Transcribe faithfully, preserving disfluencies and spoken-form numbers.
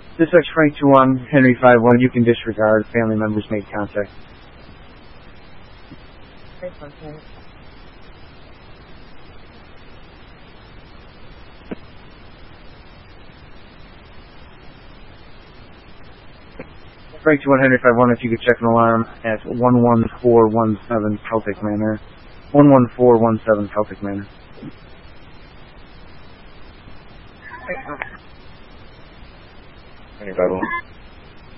Dispatch Frank two one, Henry five one, you can disregard. Family members made contact. Frank two one, Henry five one, if you could check an alarm at one one four one seven Celtic Manor. one one four one seven Celtic Manor. Henry five one.